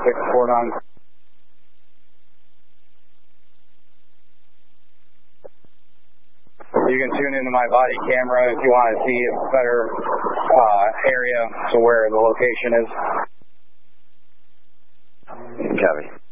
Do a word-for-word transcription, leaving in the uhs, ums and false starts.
six four nine. You can tune into my body camera if you want to see a better uh, area to where the location is. Copy.